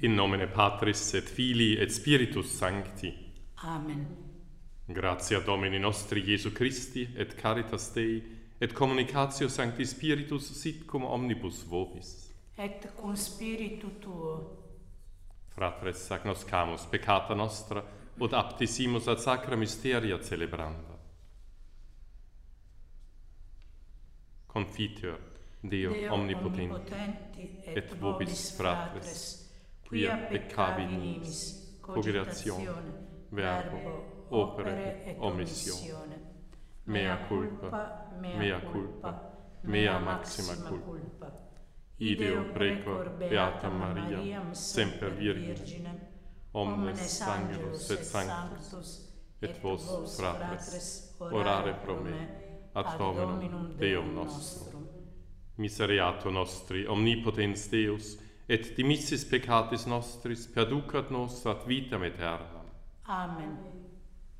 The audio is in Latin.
In nomine Patris et Filii et Spiritus Sancti. Amen. Gratia Domini nostri Iesu Christi et caritas Dei et communicatio Sancti Spiritus sit cum omnibus vobis. Et cum spiritu tuo. Fratres agnoscamus peccata nostra ut aptisimus ad sacra mysteria celebranda. Confiteor Deo omnipotenti et vobis fratres quia peccavi nimis, cogitazione, verbo, opere et omissione. Mea culpa, mea maxima culpa. Ideo precor beata Mariam semper Virginem, omnes angelus et sanctus, et vos, fratres, orare pro me, ad Dominum Deum nostrum. Misereatur nostri, omnipotens Deus, et dimissis peccatis nostris perducat nos ad vitam aeternam. Amen.